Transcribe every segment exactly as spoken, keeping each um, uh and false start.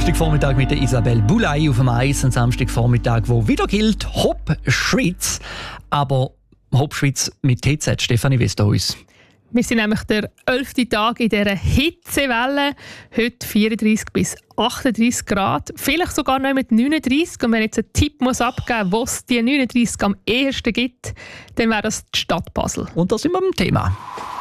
Samstagvormittag mit der Isabelle Boulay auf dem Eis. Ein Samstagvormittag, wo wieder gilt, Hopp Schweiz. Aber Hopp Schweiz mit T Z, Stefanie Westerhuis. Wir sind nämlich der elfte Tag in dieser Hitzewelle. Heute vierunddreißig bis achtunddreißig Grad. Vielleicht sogar noch mit neununddreißig. Und wenn jetzt einen Tipp muss abgeben muss, wo es die neununddreißig am ehesten gibt, dann wäre das die Stadt Basel. Und da sind wir beim Thema.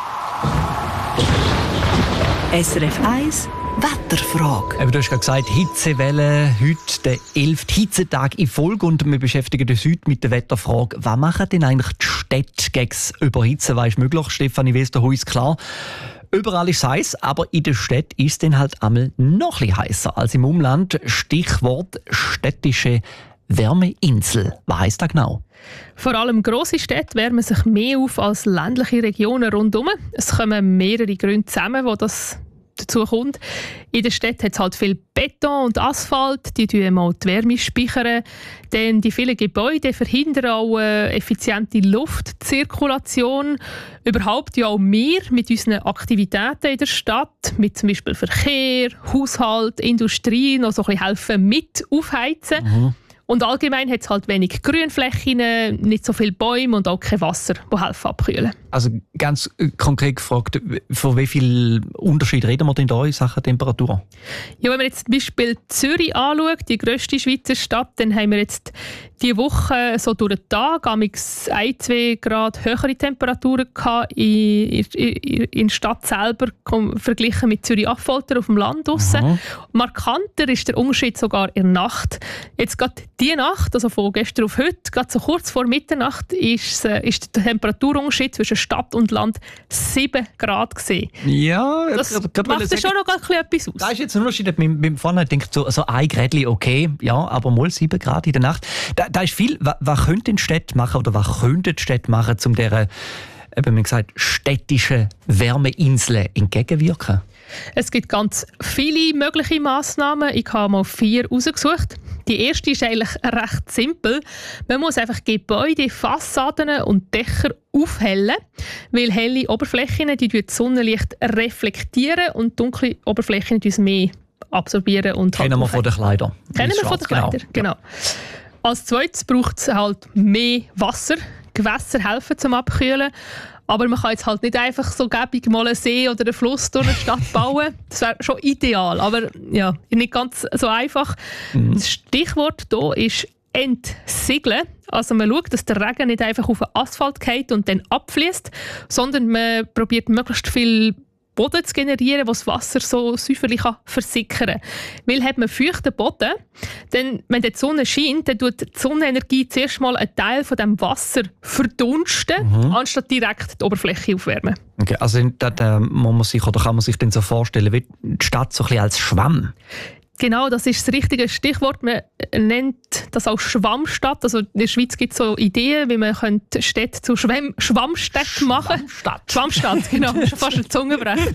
S R F eins Wetterfrage. Aber du hast gerade gesagt, Hitzewelle, heute der elfte Hitzetag in Folge und wir beschäftigen uns heute mit der Wetterfrage. Was machen denn eigentlich die Städte gegen das Überhitzen? Was ist möglich? Stefanie Westerhuis, klar. Überall ist es heiß, aber in der Stadt ist es dann halt einmal noch ein bisschen heißer als im Umland. Stichwort städtische Wärmeinsel. Was heisst das genau? Vor allem grosse Städte wärmen sich mehr auf als ländliche Regionen rundherum. Es kommen mehrere Gründe zusammen, wo das dazu kommt. In der Stadt hat es halt viel Beton und Asphalt, die speichern mal die Wärme speichern. Dann die vielen Gebäude verhindern auch eine effiziente Luftzirkulation. Überhaupt ja auch wir mit unseren Aktivitäten in der Stadt, mit zum Beispiel Verkehr, Haushalt, Industrie, noch so ein bisschen helfen mit aufheizen. Mhm. Und allgemein hat es halt wenig Grünflächen, nicht so viele Bäume und auch kein Wasser, das helfen abkühlen. Also ganz konkret gefragt, von wie viel Unterschied reden wir denn da in Sachen Temperatur? Ja, wenn man jetzt zum Beispiel Zürich anschaut, die grösste Schweizer Stadt, dann haben wir jetzt diese Woche so durch den Tag amigs ein, zwei Grad höhere Temperaturen gehabt in, in, in der Stadt selber verglichen mit Zürich-Affolter auf dem Land draussen. Mhm. Markanter ist der Unterschied sogar in der Nacht. Jetzt gerade diese Nacht, also von gestern auf heute, gerade so kurz vor Mitternacht, ist, ist der Temperaturunterschied zwischen Stadt und Land sieben Grad gewesen. Ja, das grad macht ja schon noch ein bisschen etwas aus. Da ist jetzt ein Unterschied. Mit, mit vorne denkt so, so ein Grädli okay, ja, aber mal sieben Grad in der Nacht. Da, da ist viel. Was, was könnten die Städte machen oder was könnten die Städte machen, um dieser, eben gesagt, städtischen Wärmeinseln entgegenwirken? Es gibt ganz viele mögliche Massnahmen. Ich habe mal vier rausgesucht. Die erste ist eigentlich recht simpel. Man muss einfach Gebäude, Fassaden und Dächer aufhellen, weil helle Oberflächen die das Sonnenlicht reflektieren und dunkle Oberflächen die es mehr absorbieren. Und Kennen wir von den Kleidern. Kennen wir von den Kleidern, genau. genau. Ja. Als zweites braucht es halt mehr Wasser. Gewässer helfen zum Abkühlen. Aber man kann jetzt halt nicht einfach so gäbig mal einen See oder einen Fluss durch eine Stadt bauen. Das wäre schon ideal, aber ja, nicht ganz so einfach. Mhm. Das Stichwort hier ist Entsiegeln. Also man schaut, dass der Regen nicht einfach auf den Asphalt fällt und dann abfließt, sondern man probiert möglichst viel Boden zu generieren, wo das Wasser so säuferlich versickern kann. Weil hat man feuchten Boden, dann, wenn die Sonne scheint, dann tut die Sonnenenergie zuerst mal einen Teil von dem Wasser verdunsten, mhm. anstatt direkt die Oberfläche aufwärmen. Okay, also da, da muss man sich, oder kann man sich dann so vorstellen, wie die Stadt so ein bisschen als Schwamm? Genau, das ist das richtige Stichwort. Man nennt das auch Schwammstadt. Also in der Schweiz gibt es so Ideen, wie man Städte zu Schwamm Schwammstädten machen könnte. Schwammstadt. Schwammstadt, genau. Das ist fast ein Zungenbrecher.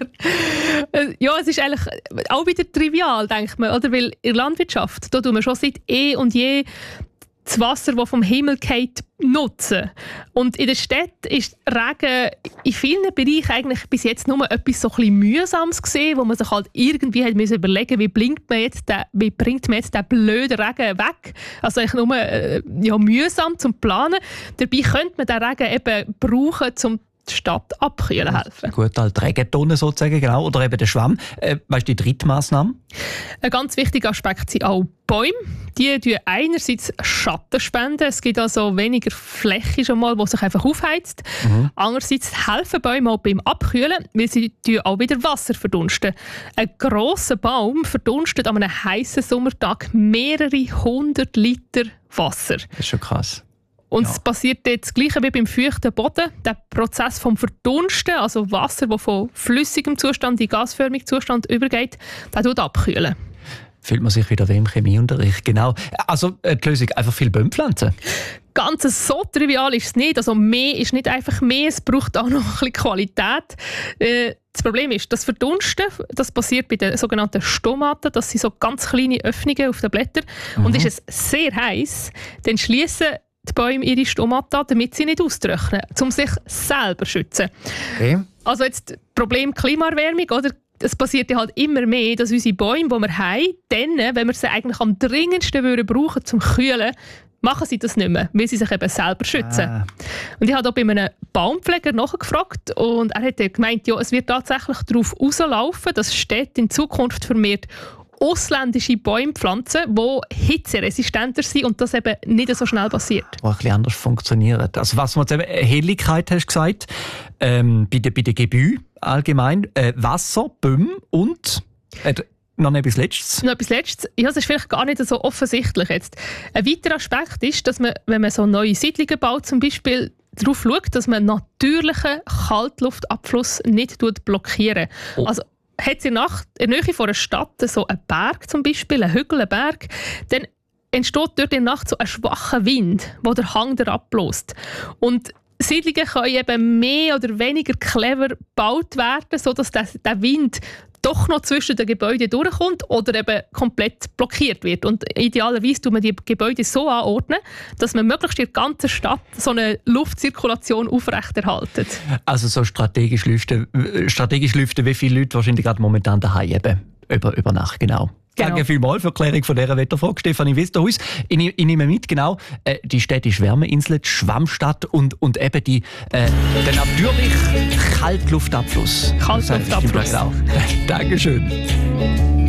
Ja, es ist eigentlich auch wieder trivial, denkt man. Oder? Weil in der Landwirtschaft, da tun wir schon seit eh und je das Wasser, das vom Himmel fällt, nutzen. Und in der Stadt ist Regen in vielen Bereichen eigentlich bis jetzt nur etwas so ein bisschen Mühsames gesehen, wo man sich halt irgendwie hat müssen überlegen, wie bringt man jetzt den, wie bringt man jetzt den blöden Regen weg? Also eigentlich nur äh, ja, mühsam zum Planen. Dabei könnte man den Regen eben brauchen, um die Stadt abkühlen helfen. Gut, halt Regentonne sozusagen, genau, oder eben der Schwamm. Äh, weißt du, die dritte Massnahme? Ein ganz wichtiger Aspekt sind auch Bäume. Die spenden einerseits Schatten spenden. Es gibt also weniger Fläche schon mal, die sich einfach aufheizt. Mhm. Andererseits helfen Bäume auch beim Abkühlen, weil sie auch wieder Wasser verdunsten. Ein grosser Baum verdunstet an einem heißen Sommertag mehrere hundert Liter Wasser. Das ist schon krass. Und ja. es passiert jetzt das Gleiche wie beim feuchten Boden. Der Prozess vom Verdunsten, also Wasser, das von flüssigem Zustand in gasförmigen Zustand übergeht, der tut abkühlen. Fühlt man sich wieder wie im Chemieunterricht. Genau. Also die Lösung, einfach viel Bäume pflanzen. Ganz so trivial ist es nicht. Also mehr ist nicht einfach mehr, es braucht auch noch ein bisschen Qualität. Äh, das Problem ist, das Verdunsten, das passiert bei den sogenannten Stomaten. Das sind so ganz kleine Öffnungen auf den Blättern. Mhm. Und ist es sehr heiß, dann schließen die Bäume ihre Stomata, damit sie nicht austrocknen, um sich selber zu schützen. Okay. Also jetzt Problem Klimaerwärmung, oder? es passiert ja halt immer mehr, dass unsere Bäume, die wir haben, dann, wenn wir sie eigentlich am dringendsten würden brauchen zum Kühlen, machen sie das nicht mehr, weil sie sich eben selber schützen. Ah. Und ich habe auch bei einem Baumpfleger nachgefragt und er hat gemeint, ja, es wird tatsächlich darauf rauslaufen, dass Städte in Zukunft vermehrt ausländische Bäume pflanzen, die hitzeresistenter sind und das eben nicht so schnell passiert. Die ein bisschen anders funktionieren. Also was man jetzt eben, Helligkeit hast du gesagt, ähm, bei den bei den Gebäuden allgemein, äh, Wasser, Bäume und äh, noch etwas Letztes. Noch etwas Letztes. Ja, das ist vielleicht gar nicht so offensichtlich jetzt. Ein weiterer Aspekt ist, dass man, wenn man so neue Siedlungen baut, zum Beispiel darauf schaut, dass man natürlichen Kaltluftabfluss nicht blockieren. Oh. Also hat es in der Nähe von einer Stadt so einen Berg zum Beispiel, einen Hügel, einen Berg, dann entsteht dort in der Nacht so ein schwacher Wind, der den Hang abbläst. Und Siedlungen können eben mehr oder weniger clever gebaut werden, sodass der, der Wind doch noch zwischen den Gebäuden durchkommt oder eben komplett blockiert wird. Und idealerweise tut man die Gebäude so anordnen, dass man möglichst in der ganzen Stadt so eine Luftzirkulation aufrechterhalten. Also so strategisch lüften, strategisch lüften, wie viele Leute wahrscheinlich gerade momentan daheim eben über, über Nacht, genau. Genau. Danke vielmals für die Erklärung von dieser Wetterfrage, Stefanie Westerhuis. Ich, ich nehme mit, genau, äh, die städtische Wärmeinsel, die Schwammstadt und, und eben die, äh, der natürliche Kaltluftabfluss. Kaltluftabfluss. Genau. Dankeschön.